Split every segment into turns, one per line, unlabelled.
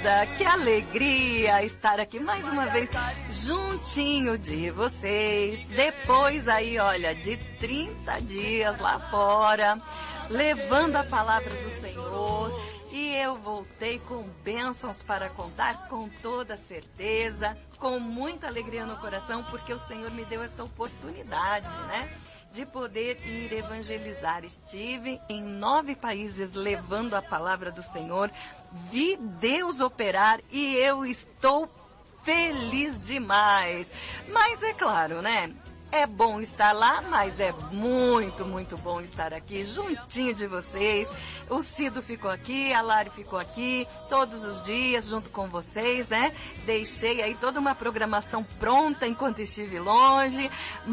querida, que alegria estar aqui mais uma vez juntinho de vocês. Depois aí, olha, de 30 dias lá fora, levando a palavra do Senhor. E eu voltei com bênçãos para contar com toda certeza, com muita alegria no coração, porque o Senhor me deu essa oportunidade, né? De poder ir evangelizar. Estive em 9 países levando a palavra do Senhor, vi Deus operar e eu estou feliz demais. Mas é claro, né? É bom estar lá, mas é muito, muito bom estar aqui juntinho de vocês. O Cido ficou aqui, a Lari ficou aqui, todos os dias junto com vocês, né? Deixei aí toda uma programação pronta enquanto estive longe,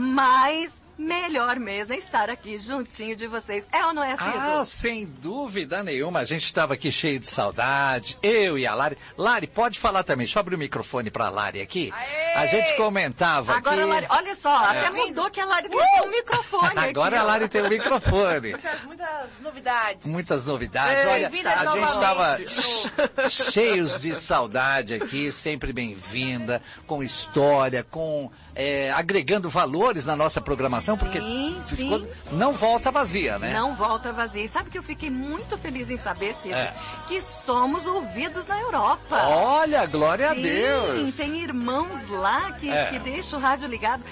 mas melhor mesmo é estar aqui juntinho de vocês. É ou não é, Cido?
Ah, sem dúvida nenhuma. A gente estava aqui cheio de saudade, eu e a Lari. Lari, pode falar também. Deixa eu abrir o microfone para a Lari aqui. Aê! A gente comentava
agora,
aqui...
Lari, olha só, até mudou que a Lari tem um microfone
agora
aqui,
a Lari tem um microfone.
Muitas novidades.
Muitas novidades. Olha, a gente estava cheios de saudade aqui, sempre bem-vinda, com história, com agregando valores na nossa programação, porque
sim.
Não volta vazia, né?
Não volta vazia. E sabe que eu fiquei muito feliz em saber, Ciro, que somos ouvidos na Europa.
Olha, glória a Deus.
Tem irmãos lá que deixam o rádio ligado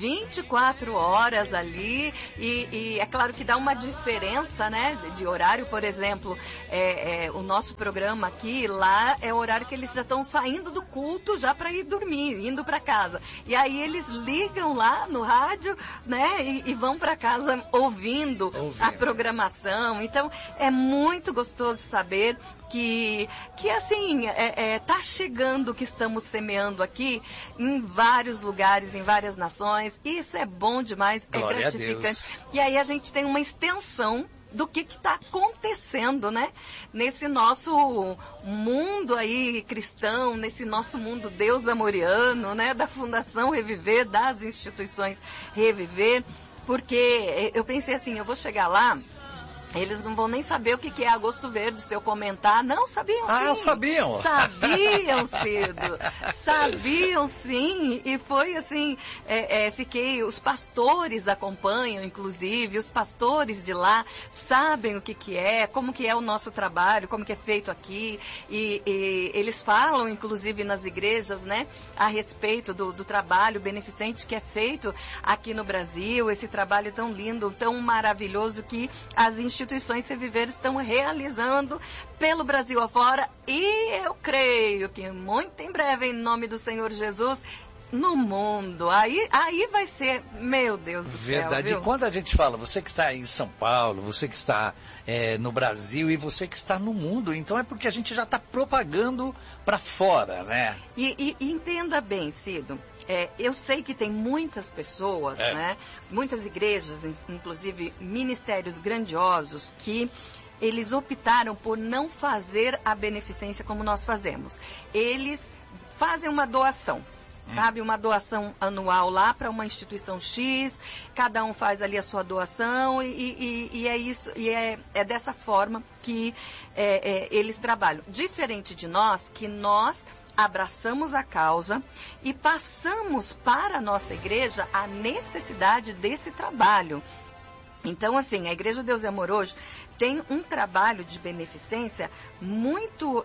24 horas ali e é claro que dá uma diferença, né, de horário. Por exemplo, o nosso programa aqui, lá é o horário que eles já estão saindo do culto já para ir dormir, indo para casa. E aí eles ligam lá no rádio, né, e vão para casa ouvindo a programação. Então é muito gostoso saber que assim, tá chegando o que estamos semeando aqui em vários lugares, em várias nações. Isso é bom demais,
glória
é gratificante. E aí a gente tem uma extensão do que está acontecendo, né? Nesse nosso mundo aí cristão, nesse nosso mundo Deus amoriano, né? Da Fundação Reviver, das instituições Reviver, porque eu pensei assim, eu vou chegar lá, eles não vão nem saber o que é Agosto Verde se eu comentar. Não, sabiam sim.
Ah, sabiam?
Sabiam, Cido. Sabiam sim. E foi assim, os pastores acompanham, inclusive, os pastores de lá sabem o que é, como que é o nosso trabalho, como que é feito aqui. E eles falam, inclusive, nas igrejas, né, a respeito do trabalho beneficente que é feito aqui no Brasil, esse trabalho tão lindo, tão maravilhoso que as instituições Reviver estão realizando pelo Brasil afora, e eu creio que muito em breve, em nome do Senhor Jesus, no mundo. Aí vai ser, meu Deus do céu.
Verdade.
Viu?
E quando a gente fala, você que está em São Paulo, você que está no Brasil e você que está no mundo, então é porque a gente já está propagando para fora, né?
E entenda bem, Cido. Eu sei que tem muitas pessoas, né, muitas igrejas, inclusive ministérios grandiosos, que eles optaram por não fazer a beneficência como nós fazemos. Eles fazem uma doação. Sabe, uma doação anual lá para uma instituição X, cada um faz ali a sua doação e é isso, e é dessa forma que eles trabalham. Diferente de nós, que nós abraçamos a causa e passamos para a nossa igreja a necessidade desse trabalho. Então, assim, a Igreja Deus e Amor hoje tem um trabalho de beneficência muito,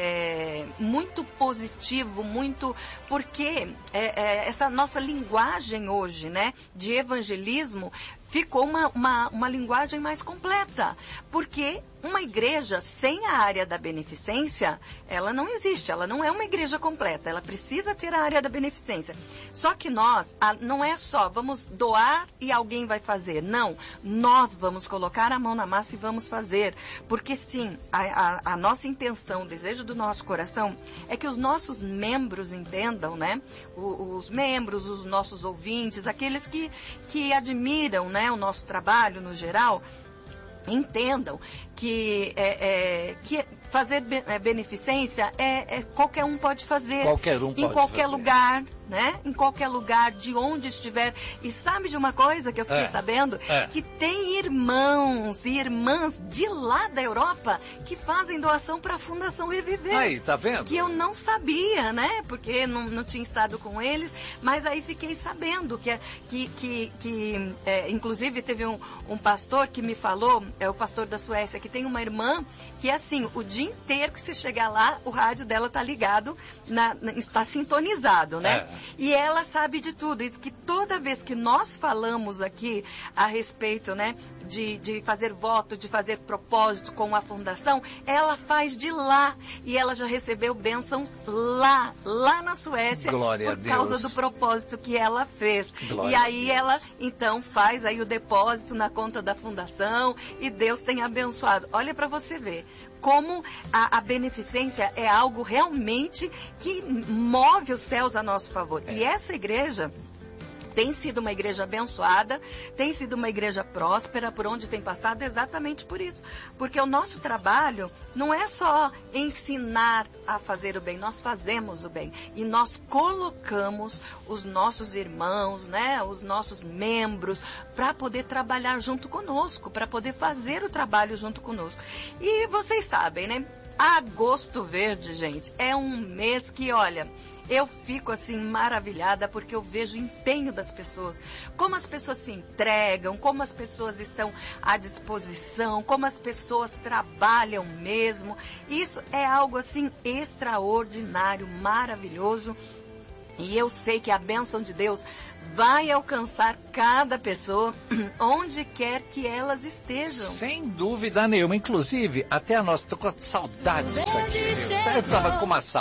muito positivo, muito, porque essa nossa linguagem hoje, né, de evangelismo, ficou uma linguagem mais completa, porque uma igreja sem a área da beneficência, ela não existe, ela não é uma igreja completa, ela precisa ter a área da beneficência. Só que nós, não é só vamos doar e alguém vai fazer, não, nós vamos colocar a mão na massa e vamos fazer, porque sim, a nossa intenção, o desejo do nosso coração é que os nossos membros entendam, né, os membros, os nossos ouvintes, aqueles que admiram, né, o nosso trabalho no geral, entendam que fazer beneficência qualquer um pode fazer.
Qualquer um pode
em qualquer
fazer.
lugar, né? Em qualquer lugar, de onde estiver. E sabe de uma coisa que eu fiquei sabendo? Que tem irmãos e irmãs de lá da Europa que fazem doação para a Fundação Reviver.
Aí, tá vendo?
Que eu não sabia, né? Porque não tinha estado com eles, mas aí fiquei sabendo que inclusive teve um pastor que me falou, o pastor da Suécia, que tem uma irmã que assim, o dia inteiro que você chegar lá, o rádio dela tá ligado, está sintonizado, né? E ela sabe de tudo. Diz que toda vez que nós falamos aqui a respeito, né, de fazer voto, de fazer propósito com a fundação, ela faz de lá. E ela já recebeu bênçãos lá na Suécia,
Glória
por causa do propósito que ela fez.
Glória
e aí ela, então, faz aí o depósito na conta da fundação e Deus tem abençoado. Olha para você ver como a beneficência é algo realmente que move os céus a nosso favor. E essa igreja tem sido uma igreja abençoada, tem sido uma igreja próspera, por onde tem passado, exatamente por isso. Porque o nosso trabalho não é só ensinar a fazer o bem, nós fazemos o bem. E nós colocamos os nossos irmãos, né, os nossos membros, para poder trabalhar junto conosco, para poder fazer o trabalho junto conosco. E vocês sabem, né? Agosto Verde, gente, é um mês que, olha, eu fico assim maravilhada porque eu vejo o empenho das pessoas, como as pessoas se entregam, como as pessoas estão à disposição, como as pessoas trabalham mesmo. Isso é algo assim extraordinário, maravilhoso. E eu sei que a bênção de Deus vai alcançar cada pessoa onde quer que elas estejam.
Sem dúvida nenhuma. Inclusive, até nós, tô com saudade disso aqui. Eu tava com uma saudade.